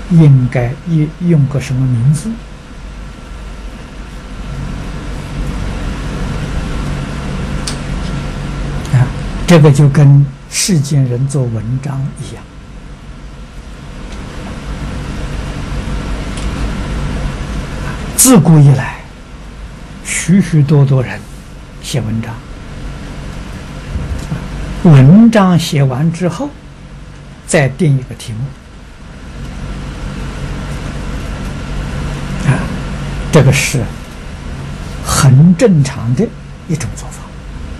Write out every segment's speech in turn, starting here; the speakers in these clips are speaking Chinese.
应该用个什么名字？啊，这个就跟世间人做文章一样。自古以来，许许多多人写文章，文章写完之后，再定一个题目。这个是很正常的一种做法。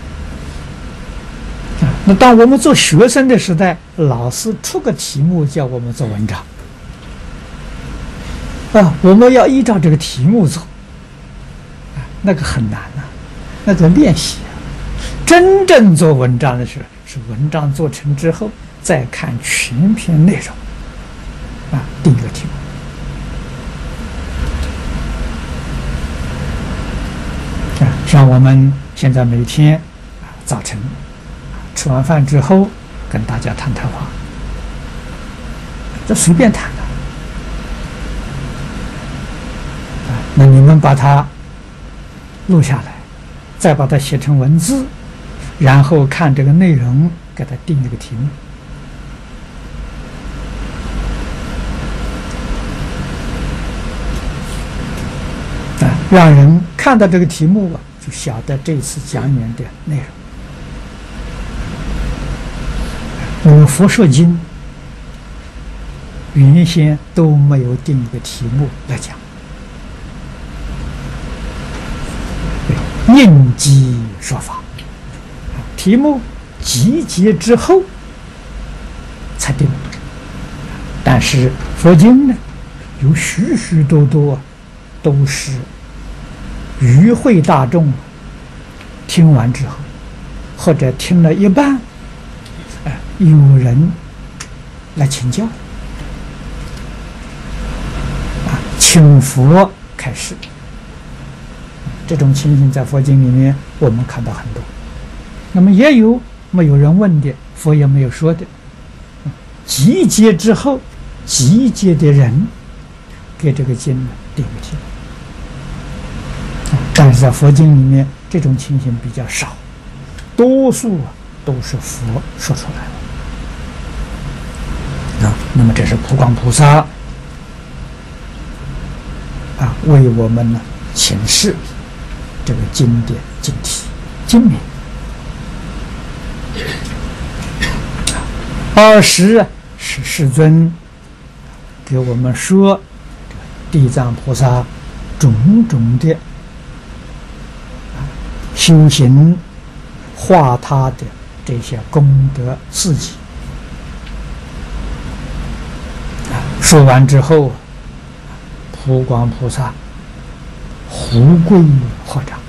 那当我们做学生的时代，老师出个题目叫我们做文章，我们要依照这个题目做，那个很难啊，那个练习啊。真正做文章的是文章做成之后，再看全篇内容，定一个题目。像我们现在每天早晨吃完饭之后跟大家谈谈话，这随便谈的。那你们把它录下来，再把它写成文字，然后看这个内容，给它定一个题目。让人看到这个题目就晓得这次讲演的内容。我们佛说经原先都没有定一个题目来讲，应机说法，题目集结之后才定。但是佛经呢，有许许多多都是与会大众听完之后，或者听了一半，有人来请教，请佛开示。这种情形在佛经里面我们看到很多。那么也有没有人问的，佛也没有说的。集结之后，集结的人给这个经定个题目。但是在佛经里面，这种情形比较少，多数都是佛说出来的。那么这是普光菩萨为我们呢请示这个经典经题经名。20是世尊给我们说地藏菩萨种种的修行化他的这些功德事迹。说完之后，普光菩萨胡跪合掌。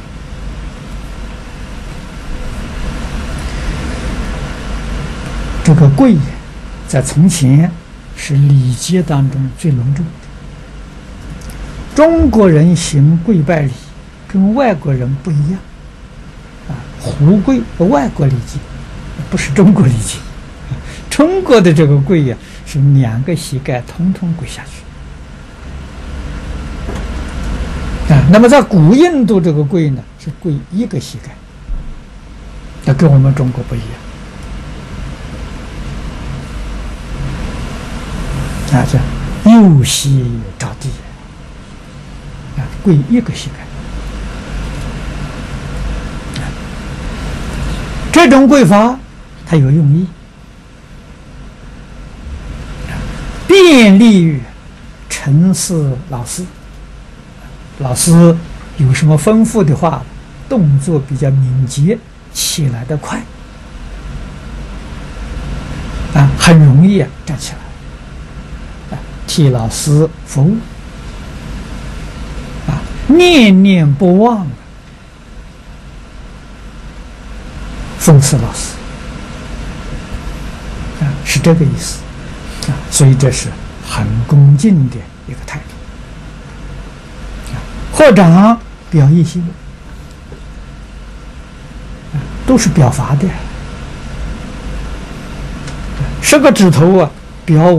这个跪在从前是礼节当中最隆重的。中国人行跪拜礼跟外国人不一样，胡跪外国礼节，不是中国礼节。中国的这个跪是2个膝盖统统跪下去。那么在古印度这个跪呢，是跪1个膝盖，那跟我们中国不一样。这右膝着地，跪1个膝盖。这种跪法它有用意，便利于陈氏老师。老师有什么吩咐的话，动作比较敏捷，起来得快，很容易站起来，替老师服务，念念不忘奉侍老师，是这个意思，所以这是很恭敬的一个态度。合掌表意心，都是表法的，10个指头表